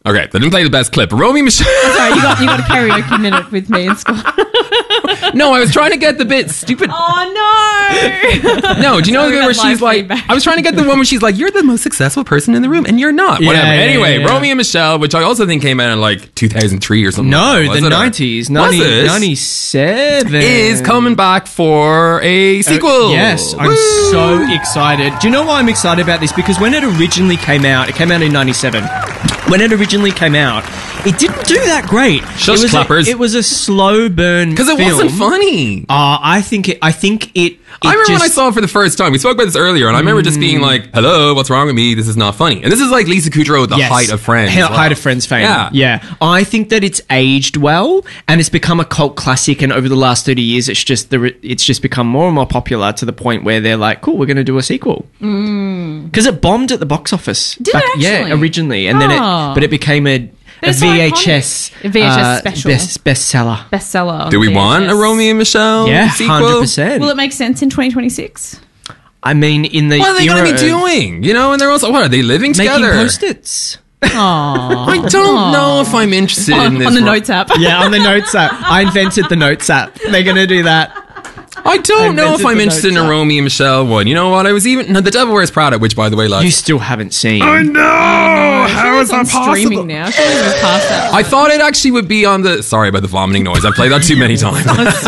Okay, I didn't play the best clip. Romy Michelle. Sorry, you got a karaoke minute with me and Scott. No, I was trying to get the bit stupid. Oh no! No, do you know the bit where she's like? feedback. I was trying to get the one where she's like, "You're the most successful person in the room, and you're not." Yeah, Whatever. yeah, Anyway, yeah. Romy and Michelle, which I also think came out in like 2003 or something. No, Was the it? 90s. Was it? 97. Is coming back for a sequel. Yes, I'm Woo! so excited. Do you know why I'm excited about this? Because when it originally came out, it came out in 97. When it originally came out, it didn't do that great. Shush, it was clappers. It was a slow burn Because it wasn't funny. I think it. I remember when I saw it for the first time. We spoke about this earlier, and I remember just being like, "Hello, what's wrong with me? This is not funny." And this is like Lisa Kudrow at the height of Friends. Height of Friends fame. Yeah. I think that it's aged well, and it's become a cult classic. And over the last 30 years, it's just become more and more popular to the point where they're like, "Cool, we're going to do a sequel." Because it bombed at the box office. Did it actually? Yeah, originally, and then it became a It's VHS, iconic. A VHS special. bestseller. bestseller. Do we VHS. want a Romy and Michelle Yeah, sequel? 100%. Will it make sense in 2026? I mean, in the What are they era going to be of doing? You know, and they're also, what are they living making together? post-its. Aww. I don't know if I'm interested in this. on the Notes app. Yeah, on the Notes app. I invented the Notes app. They're going to do that. I don't know if invented I'm the interested in Notes a app. Romy and Michelle one. You know what? I was even... No, The Devil Wears Prada, which, by the way, lads... You still haven't seen. know! How is that possible? Streaming now. Surely we're past that. I thought it actually would be on the... Sorry about the vomiting noise. I've played that too many times.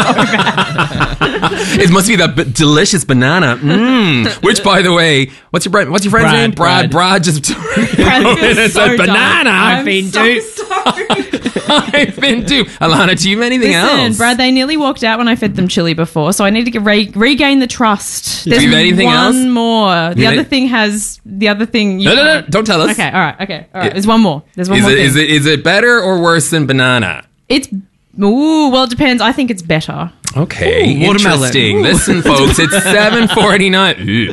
It must be that delicious banana. Which, by the way... What's your friend's Brad, name? Brad. Brad. Brad just... Brad feels It's so a banana. dumb. I've been duped. sorry. I've been too. Alana, do you have anything Listen, else? Brad, they nearly walked out when I fed them chili before, so I need to regain the trust. There's you have anything one else? more. The You other need- thing has... The other thing... You No, can't. don't tell us. Okay, all right. There's one more. There's one Is more thing. is it better or worse than banana? It's... Ooh, well, it depends. I think it's better. Okay, Ooh, watermelon. interesting. Ooh. Listen, folks, it's 7:49.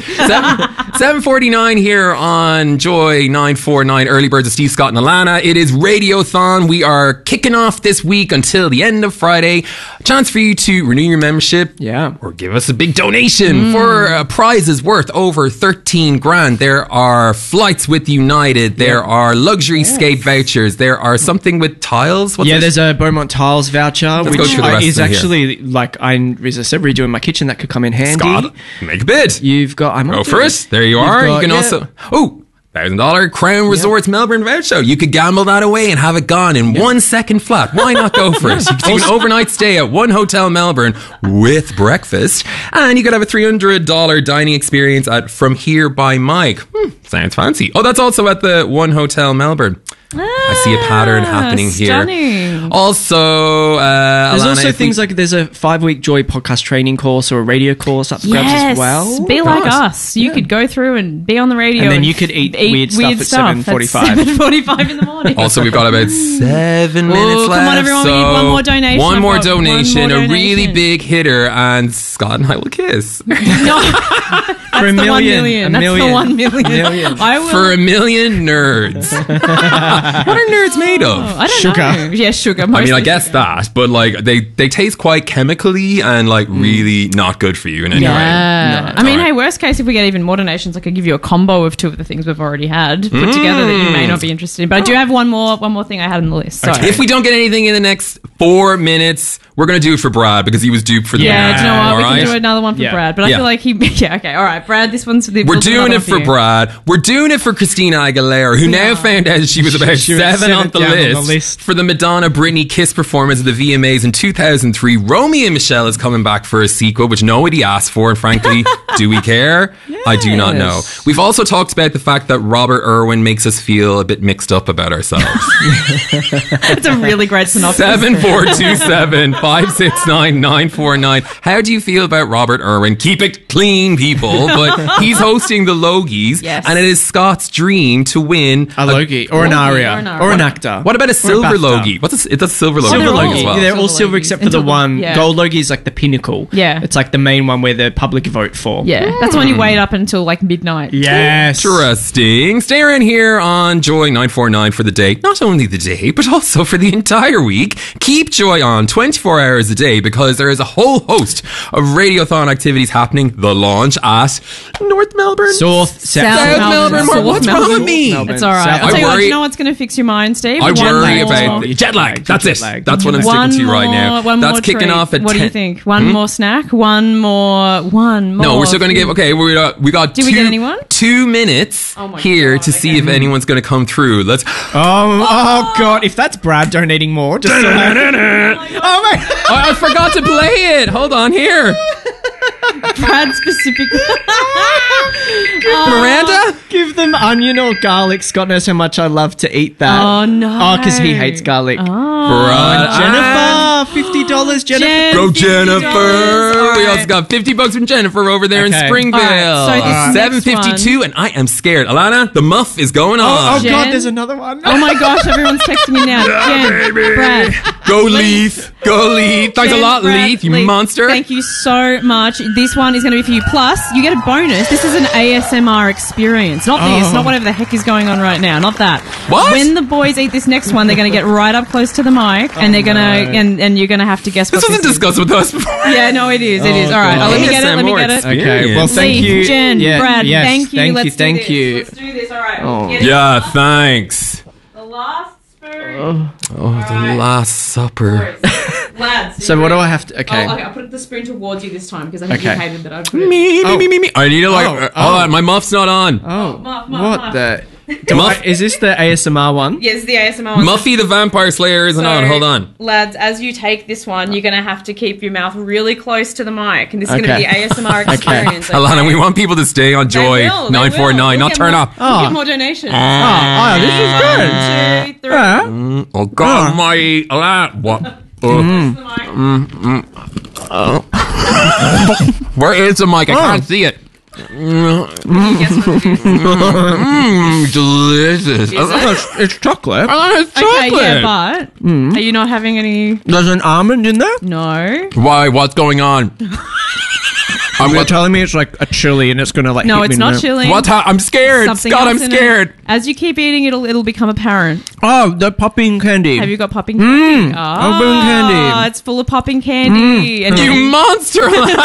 7:49 here on Joy 949 Early Birds of Steve, Scott, and Alana. It is Radiothon. We are kicking off this week until the end of Friday. A chance for you to renew your membership, Yeah. or give us a big donation for prizes worth over 13 grand. There are flights with United. There are luxury scape vouchers. There are something with tiles. What's Yeah, this? there's a Beaumont Tiles voucher, go which through the rest is of it here. actually, like, as I said, redoing my kitchen. That could come in handy. Scott, make a bid. You've got... I might Go do for it. it. There you You've are. got- You can yeah. also... Oh, $1,000 Crown Resorts Melbourne voucher. You could gamble that away and have it gone in 1 second flat. Why not go for it? You could do an overnight stay at One Hotel Melbourne with breakfast. And you could have a $300 dining experience at From Here by Mike. Sounds fancy. Oh, that's also at the One Hotel Melbourne. I see a pattern happening here. Stunning. Also, There's Alana, also if things like there's a 5-week Joy podcast training course or a radio course up for grabs as well. Be like Nice. us. You could go through and be on the radio. And then you could eat weird stuff at 7:45. 7:45 in the morning. Also, we've got about 7 minutes come left. on, everyone, we need one more donation. One I've more got donation, one more a really donation. big hitter, and Scott and I will kiss. No, that's For a the 1 million. million. A That's the million. 1 million. A million. I will. For a million nerds. What are nerds made of? I don't Sugar. know. Yeah, sugar. I mean, I mostly guess sugar. that, but like they taste quite chemically and like really not good for you in any way. Yeah. No, I mean, alright. hey, worst case, if we get even more donations, I could give you a combo of 2 of the things we've already had put together that you may not be interested in. But I do have one more thing I had on the list. Sorry. If we don't get anything in the next 4 minutes, we're going to do it for Brad because he was duped for the Yeah, banana, do you know what? We alright? can do another one for Yeah. Brad. But I Yeah. feel like he... Yeah, okay. All right, Brad, this one's... We're doing it for Brad. We're doing it for Christina Aguilera, who now found out she was about She was 7 on the down on the list list. for the Madonna Britney Kiss performance of the VMAs in 2003. Romy and Michelle is coming back for a sequel, which nobody asked for, and frankly, do we care? I do not know. Yes. We've also talked about the fact that Robert Irwin makes us feel a bit mixed up about ourselves. It's a really great synopsis. 7427-569-949. How do you feel about Robert Irwin? Keep it clean, people. But he's hosting the Logies, Yes. and it is Scott's dream to win A Logie or an Logie aria or an aria. or an actor. What about a silver BAFTA. Logie? It's a silver Logie they're all- as well. Yeah, they're all Silver silver Logies. except for the Until the- one. yeah. Gold Logie is like the pinnacle. Yeah. It's like the main one where the public vote for. Yeah, that's the one you wait up until like midnight. Yes. Interesting. Stay around here on Joy 949 for the day. Not only the day, but also for the entire week. Keep Joy on 24 24 hours a day because there is a whole host of radiothon activities happening. The launch at North Melbourne. South Melbourne. South What's wrong with me? It's all right. I'll I tell you what, worry- you know what's going to fix your mind, Steve? I One worry more- about the jet lag. That's it. lag. That's what I'm One sticking to right more- now. one That's more kicking treat. off at What 10. do you think? One more snack? One more. No, we're still going to give. Okay, we got. Did we get anyone? 2 minutes Oh my here God, to see if anyone's going to come through. Let's. Oh God! If that's Brad donating more, just oh my! I forgot to play it. Hold on here, Brad specifically. Miranda. Give them onion or garlic. Scott knows how much I love to eat that. Oh, no. Oh, because he hates garlic. Brad. Jennifer, $50, Jennifer. Jen. Go $50. Jennifer. All We right. also got $50 from Jennifer over there in Okay. Springville. All right, so this next $7.52, and I am scared. Alana, the muff is going on. Oh Jen. God! There's another one. Oh my gosh, everyone's texting me now. Jen, Brad. Go Leaf. Go Leaf. Thanks a Jen, lot, Brad, Leaf. You Leaf. monster. Thank you so much. This one is going to be for you. Plus, you get a bonus. This is an ASMR experience. Not this, not whatever the heck is going on right now. Not that. What? When the boys eat this next one, they're going to get right up close to the mic, and they're going to, and you're going to have to guess This what wasn't this is. discussed with us before. Yeah, no, it is. It is. All right. God. Oh, let me get it. Let me ASMR get it. Okay. Well, thank Leaf, you, Jen, Yeah, Brad. yes, Thank you. Let's do thank this. you. Let's do this. All right. Oh. Get it. Yeah, thanks. The last spoon. Oh, the Last Supper. Lads. So what do I have to? Okay. Oh, okay, I'll put the spoon towards you this time because I think Okay. you hated that I put it. Me. I need to Oh, hold on, my muff's not on. Oh, Muff, what the? Muff, Is this the ASMR one? Yes, the ASMR one. Muffy the Vampire Slayer isn't So, on. Hold on. Lads, as you take this one, you're going to have to keep your mouth really close to the mic. And this is Okay. going to be ASMR experience. Okay. Alana, we want people to stay on They Joy will, they 949, will. not We'll turn get up. more- we'll get more donations. Oh, this is good. 1, 2, 3. Oh God, my Alana. What? Where is the mic? I can't see it. Guess what it is? Delicious. It's chocolate. It's chocolate. Okay, yeah, but are you not having any? There's an almond in there. No. Why? What's going on? You're telling me it's like a chili and it's gonna like. No, hit me it's in not the- chili. I'm scared. Something Scott, I'm else in it. scared. As you keep eating, it'll become apparent. Oh, the popping candy. Have you got popping candy? popping candy. It's full of popping candy. And You monster,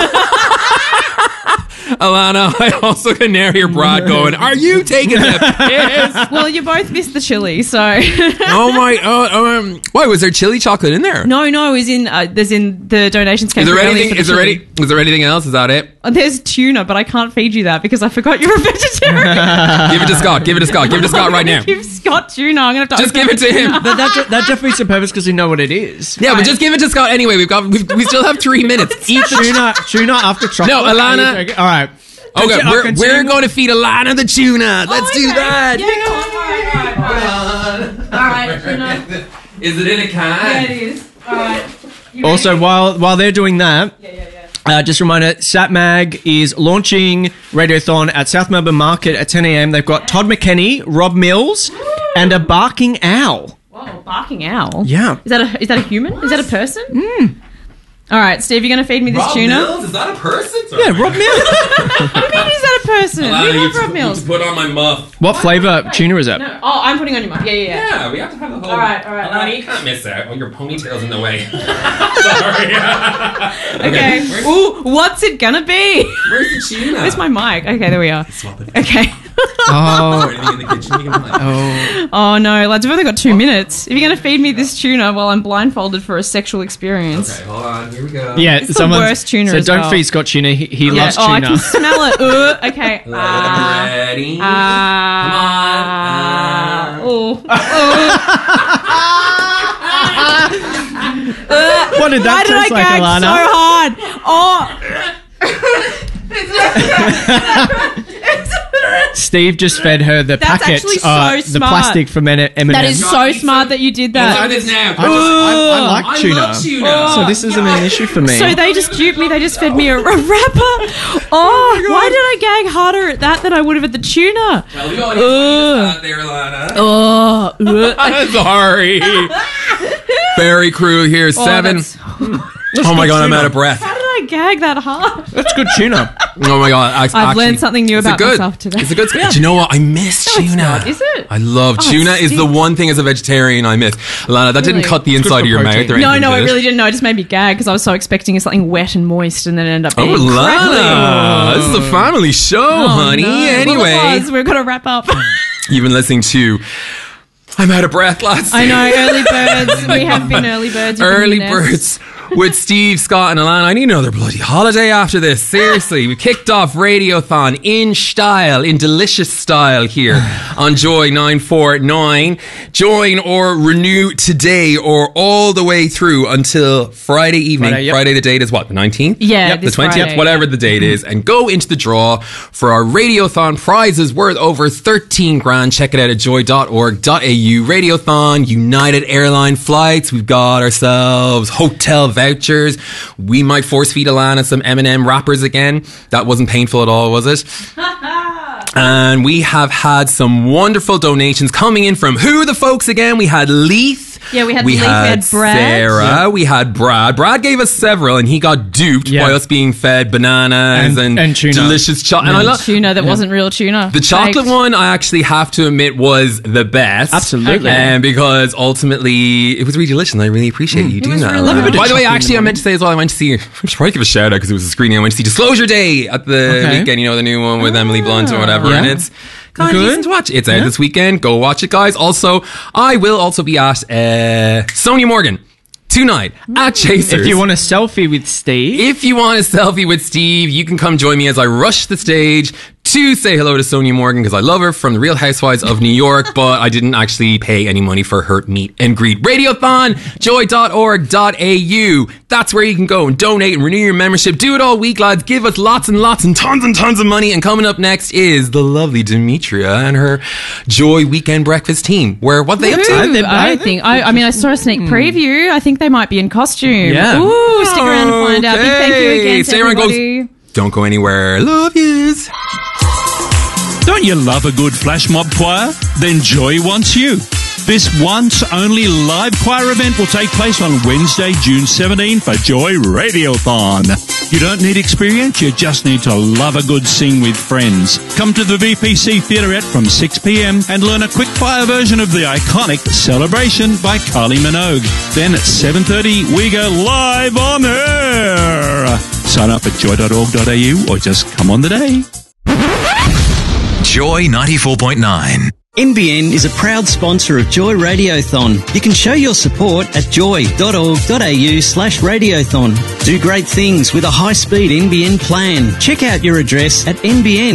Alana. I also can now hear Brad going, "Are you taking the piss?" well, you both missed the chili, so Oh my! Why was there chili chocolate in there? no, is in there's in the donations came Is there through early anything? for Is the there chili. any? Is there anything else? Is that it? There's tuna, but I can't feed you that because I forgot you're a vegetarian. Give it to Scott. Give it to Scott. Give it to Scott right now. Give Scott tuna. I'm gonna have to Just open give it the to him. tuna. That defeats the purpose because you know what it is. Yeah, but Right. just give it to Scott anyway. We still have 3 minutes. Eat the Tuna after chocolate. No, Alana. All right. Okay, I'll we're continue. going to feed Alana the tuna. Let's do that. Yeah, go on. All right, tuna. Is it in a Yeah, it can? is. All right. You Also, ready? while they're doing that, Yeah. just a reminder, SatMag is launching Radiothon at South Melbourne Market at 10 a.m. They've got Todd McKenney, Rob Mills, and a barking owl. Whoa, barking owl. Yeah. Is that a human? Is that a person? All right, Steve, you're gonna feed me this tuna. Is that a person? Yeah, Rob Mills. What do you mean, is that a person? We love Rob Mills. put on my muff. What flavour tuna is that? No. Oh, I'm putting on your mic. Yeah. Yeah, we have to have the whole. All right. Alana, you can't miss that. Oh, your ponytail's in the way. Sorry. Okay. Ooh, what's it gonna be? Where's the tuna? Where's my mic? Okay, there we are. Swap it. Okay. Oh, Anything in the kitchen you can play. Oh no, lads, we've only got 2 minutes. If you're gonna feed me this tuna while I'm blindfolded for a sexual experience. Okay, hold on. Here we go. yeah. It's the worst tuna So as don't well. feed Scott tuna. He Yeah. loves Oh, I tuna. can smell it. Okay. Ready? Come on. Oh. What did that Why did I taste like, gag Alana? so hard? Oh. Steve just fed her the That's packets, actually so the smart. plastic from M&M's. That is so smart that you did that. That is now. I like I tuna. love tuna. So this isn't an issue for me. So they just duped me. They just fed me a wrapper. Oh, why did I gag harder at that than I would have at the tuna? Well, we don't need to there, Alana. Oh, Sorry. Ferry crew here, 7. that's- Oh my god, I'm out of breath. How did I gag that hard. That's good tuna. Oh my god! I've learned something new about myself today. It's a good. Do you know what? I miss tuna. It's not, is it? I love tuna. Is the one thing as a vegetarian I miss. Alana, that didn't cut the inside of your mouth or anything. No, it really didn't. No, it just made me gag because I was so expecting something wet and moist, and then it ended up being Lana, this is a family show, honey. No. Anyway, well, it was. We're gonna wrap up. You've been listening to. I'm out of breath, lads. I know, early birds. We have been early birds. Early birds with Steve, Scott, and Alana. I need another bloody holiday after this. Seriously, we kicked off Radiothon in style, in delicious style here on Joy 949. Join or renew today or all the way through until Friday evening. Friday, the date is what? The 19th? Yeah, the 20th, Friday, whatever the date is, and go into the draw for our Radiothon prizes worth over 13 grand. Check it out at joy.org.au. Radiothon, United Airline flights. We've got ourselves hotel vouchers. We might force feed Alana some M&M wrappers again. That wasn't painful at all, was it? And we have had some wonderful donations coming in from who the folks again? We had Leith. Yeah, we had Leith, we had Brad. Sarah, we had Brad. Brad gave us several and he got duped by us being fed bananas and tuna. Delicious chocolate. And I love tuna that wasn't real tuna. The chocolate one, I actually have to admit, was the best. Absolutely. Because ultimately, it was really delicious and I really appreciate you doing that. Really By the way, actually, I meant to say as well, I went to see, I should probably give a shout out because it was a screening. I went to see Disclosure Day at the weekend, you know, the new one with Emily Blunt or whatever. And it's kind of decent to watch. It's out this weekend. Go watch it, guys. Also, I will also be at Sonia Morgan tonight at Chasers. If you want a selfie with Steve. If you want a selfie with Steve, you can come join me as I rush the stage to say hello to Sonia Morgan because I love her from the Real Housewives of New York, but I didn't actually pay any money for her meet and greet. Radiothon, joy.org.au. That's where you can go and donate and renew your membership. Do it all week, lads. Give us lots and lots and tons of money. And coming up next is the lovely Demetria and her Joy Weekend Breakfast team. Where what they up to? I saw a sneak preview. I think they might be in costume. Yeah. Ooh, stick around and find out. Big thank you again. Stay around, guys. Don't go anywhere. Love yous. Don't you love a good flash mob choir? Then Joy wants you. This once-only live choir event will take place on Wednesday, June 17 for Joy Radiothon. You don't need experience, you just need to love a good sing with friends. Come to the VPC Theaterette from 6 p.m. and learn a quick-fire version of the iconic Celebration by Kylie Minogue. Then at 7:30, we go live on air. Sign up at joy.org.au or just come on the day. Joy 94.9. NBN is a proud sponsor of Joy Radiothon. You can show your support at joy.org.au/radiothon. Do great things with a high-speed NBN plan. Check out your address at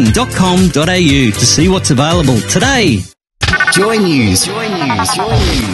nbn.com.au to see what's available today. Joy News.